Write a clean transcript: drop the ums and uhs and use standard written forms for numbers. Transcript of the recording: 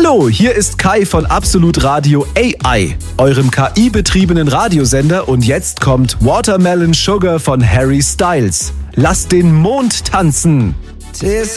Hallo, hier ist Kai von Absolut Radio AI, eurem KI-betriebenen Radiosender, und jetzt kommt Watermelon Sugar von Harry Styles. Lasst den Mond tanzen.